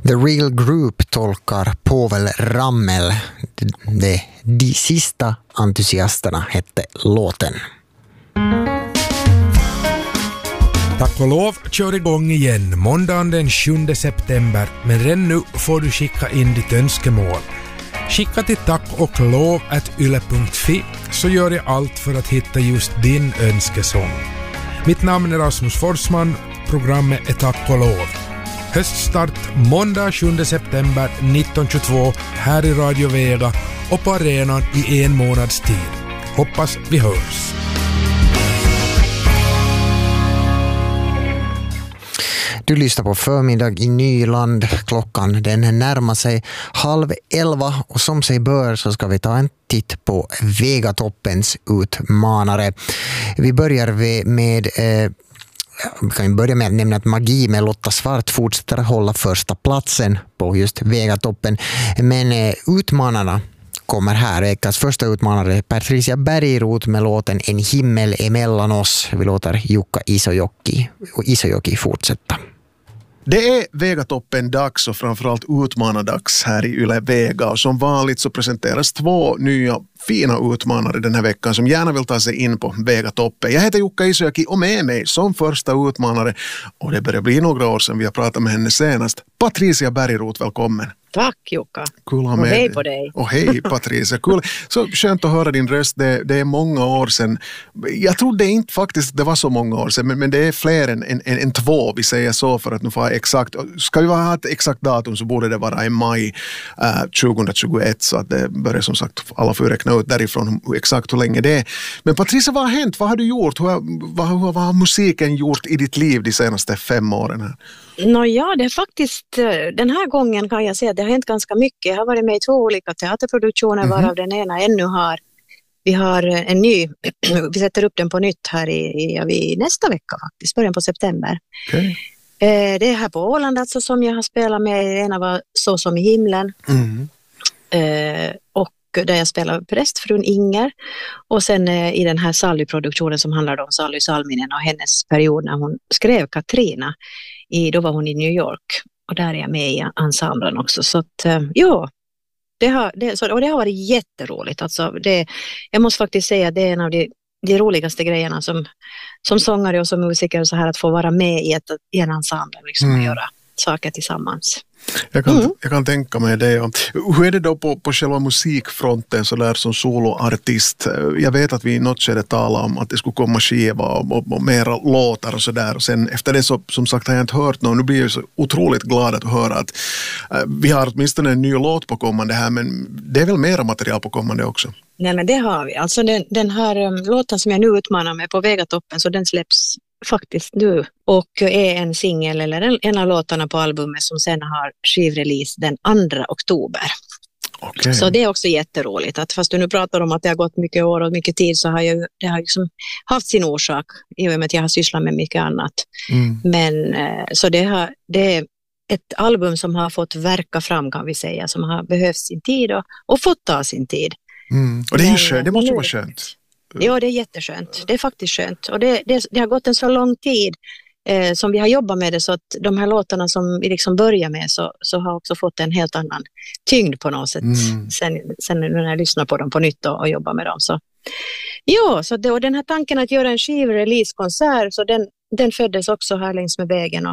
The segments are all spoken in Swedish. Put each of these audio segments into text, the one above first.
The Real Group tolkar Povel Ramel. De sista entusiasterna hette låten. Tack och lov kör igång igen måndagen den 7 september, men redan nu får du skicka in ditt önskemål. Skicka till tackoklov@yle.fi så gör jag allt för att hitta just din önskesång. Mitt namn är Rasmus Forsman, programmet är Tack och lov. Höststart måndag 7 september 1922 här i Radio Vega och på arenan i 1 månads tid. Hoppas vi hörs. Du lyssnar på Förmiddag i Nyland. Klockan den närmar sig 10:30 och som sig bör så ska vi ta en titt på Vegatoppens utmanare. Vi börjar med vi kan börja med att nämna att Magi med Lotta Svart fortsätter att hålla första platsen på just Vegatoppen. Men utmanarna kommer här. Veckans första utmanare Patricia Bergroth med låten En himmel emellan oss. Vi låter Jukka Isojoki fortsätta. Det är Vegatoppen dags och framförallt utmanardags här i Yle Vega. Och som vanligt så presenteras 2 nya fina utmanare den här veckan som gärna vill ta sig in på Vegatoppen. Jag heter Jukka Isojoki och med mig som första utmanare, och det börjar bli några år sedan vi har pratat med henne senast, Patricia Bergroth, välkommen. Tack Jukka. Kul att ha och med hej dig. På dig. Och hej Patricia, kul. Så skönt att höra din röst, det är många år sedan. Jag trodde inte faktiskt det var så många år sedan, men det är fler än 2, vi säger så för att nu få exakt. Ska vi ha ett exakt datum så borde det vara i maj 2021, så att det börjar som sagt alla får räkna ut därifrån exakt hur länge det är. Men Patricia, vad har hänt? Vad har du gjort? Vad har musiken gjort i ditt liv de senaste 5 åren här? Nåja, det är faktiskt den här gången kan jag säga att det har hänt ganska mycket. Jag har varit med i 2 olika teaterproduktioner varav den ena ännu har. Vi har en ny, vi sätter upp den på nytt här i nästa vecka faktiskt, början på september. Okay. Det är här på Åland alltså som jag har spelat med. Ena var Så som i himlen. Och där jag spelar prästfrun Inger. Och sen i den här Sally-produktionen som handlar om Sally Salminen och hennes period när hon skrev Katrina. Då var hon i New York och där är jag med i ensemblen också. Så att ja, det har varit jätteroligt. Alltså jag måste faktiskt säga att det är en av de roligaste grejerna som sångare och som musiker och så här, att få vara med i en ensemble liksom, och göra saker tillsammans. Jag kan tänka mig det. Hur är det då på själva musikfronten så där som soloartist? Jag vet att vi i något skede talade om att det skulle komma skiva och mera låtar och sådär. Och sen efter det så, som sagt, har jag inte hört någon. Nu blir jag så otroligt glad att höra att vi har åtminstone en ny låt på kommande här, men det är väl mera material på kommande också? Nej, men det har vi. Alltså den här låten som jag nu utmanar mig på Vegatoppen, så den släpps faktiskt nu och är en singel eller en av låtarna på albumet som sen har skivrelease den 2 oktober. Okay. Så det är också jätteroligt att fast du nu pratar om att det har gått mycket år och mycket tid, så har det har liksom haft sin orsak i och med att jag har sysslat med mycket annat. Men så det är ett album som har fått verka fram, kan vi säga, som har behövt sin tid och fått ta sin tid. Och det är ju skönt, det måste vara skönt. Ja, det är jätteskönt. Det är faktiskt skönt. Och det har gått en så lång tid som vi har jobbat med det, så att de här låtarna som vi liksom börjar med så har också fått en helt annan tyngd på något sätt. Sen när jag lyssnar på dem på nytt och jobbar med dem. Så. Ja, och den här tanken att göra en skivreleasekonsert, så den föddes också här längs med vägen.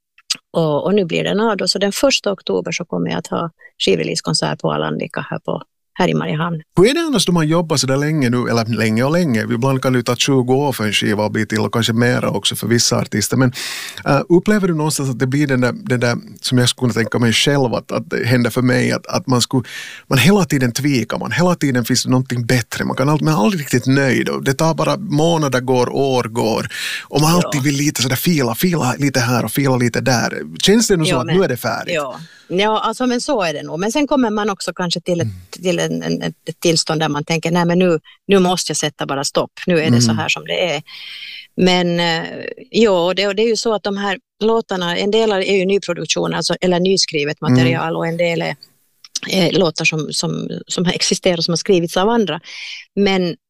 Och nu blir den av. Så den 1 oktober så kommer jag att ha skivreleasekonsert på Alandika här i Mariehamn. Hur är det annars då man jobbar så där länge nu, eller länge? Ibland kan det ta 20 år för en skiva och bli till, och kanske mera också för vissa artister. Men upplever du någonstans att det blir den där som jag skulle tänka mig själv att det händer för mig, att man hela tiden tvekar, man hela tiden finns det någonting bättre, man är aldrig riktigt nöjd, och det tar bara månader går, år går, och man alltid vill lite sådär fila lite här och fila lite där. Känns det nog så att nu är det färdigt? Ja, alltså men så är det nog. Men sen kommer man också kanske till ett tillstånd där man tänker, nej men nu måste jag sätta bara stopp. Nu är det så här som det är. Men det är ju så att de här låtarna, en del är ju nyproduktion, alltså, eller nyskrivet material, och en del är låtar som har existerat och som har skrivits av andra. Men